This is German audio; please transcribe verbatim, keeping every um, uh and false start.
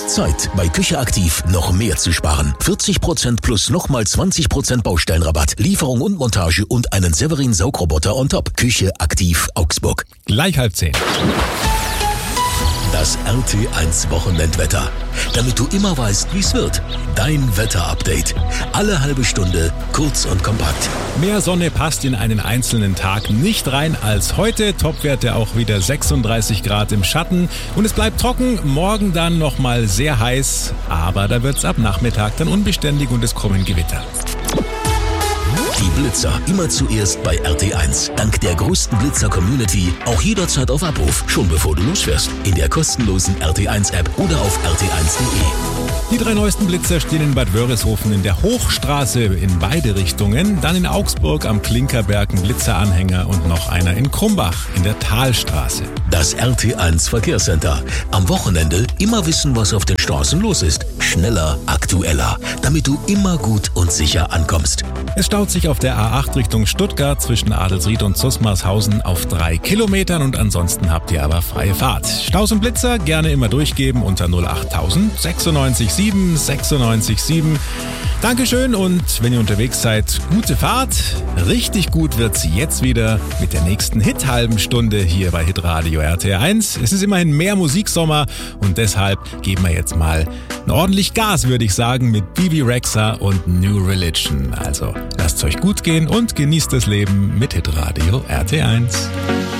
Zeit, bei Küche Aktiv noch mehr zu sparen. vierzig Prozent plus nochmal zwanzig Prozent Baustellenrabatt, Lieferung und Montage und einen Severin Saugroboter on top. Küche Aktiv Augsburg. Gleich halb zehn. Das R T eins Wochenendwetter. Damit du immer weißt, wie es wird. Dein Wetterupdate. Alle halbe Stunde, kurz und kompakt. Mehr Sonne passt in einen einzelnen Tag nicht rein als heute. Topwerte auch wieder sechsunddreißig Grad im Schatten. Und es bleibt trocken, morgen dann nochmal sehr heiß. Aber da wird's ab Nachmittag dann unbeständig und es kommen Gewitter. Die Blitzer immer zuerst bei R T eins. Dank der größten Blitzer-Community auch jederzeit auf Abruf, schon bevor du losfährst. In der kostenlosen R T eins App oder auf r t eins punkt d e. Die drei neuesten Blitzer stehen in Bad Wörishofen in der Hochstraße in beide Richtungen. Dann in Augsburg am Klinkerberg ein Blitzeranhänger und noch einer in Krumbach in der Talstraße. Das R T eins Verkehrscenter. Am Wochenende immer wissen, was auf den Straßen los ist. Schneller, aktueller, damit du immer gut und sicher ankommst. Es staut sich auf der A acht Richtung Stuttgart zwischen Adelsried und Zusmarshausen auf drei Kilometern und ansonsten habt ihr aber freie Fahrt. Staus und Blitzer gerne immer durchgeben unter null achttausend sechsundneunzig sieben sechsundneunzig sieben. Dankeschön und wenn ihr unterwegs seid, gute Fahrt. Richtig gut wird's jetzt wieder mit der nächsten Hit-halben Stunde hier bei Hitradio R T eins. Es ist immerhin mehr Musiksommer und deshalb geben wir jetzt mal ordentlich Gas, würde ich sagen, mit Bebe Rexha und New Religion. Also lasst's euch gut gehen und genießt das Leben mit Hitradio R T eins.